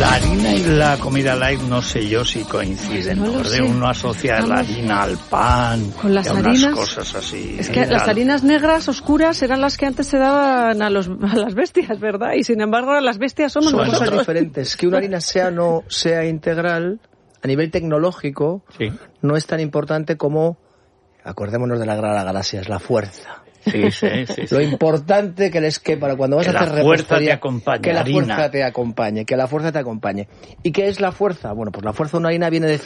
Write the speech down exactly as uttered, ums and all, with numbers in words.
La harina y la comida light no sé yo si coinciden. Pues no lo sé. Uno asocia Estamos... la harina al pan, con las y a unas harinas, cosas así. Es que las harinas negras, oscuras, eran las que antes se daban a, los, a las bestias, ¿verdad? Y sin embargo ahora las bestias somos Son nosotros. cosas diferentes. Que una harina sea o no sea integral, a nivel tecnológico, sí. no es tan importante como, acordémonos de la Gran Galaxia, es la fuerza. Sí, sí, sí, Lo sí. importante que es que para cuando vas que a hacer la fuerza repostería, te acompañe, que la harina. fuerza te acompañe, que la fuerza te acompañe. ¿Y qué es la fuerza? Bueno, pues la fuerza de una harina viene de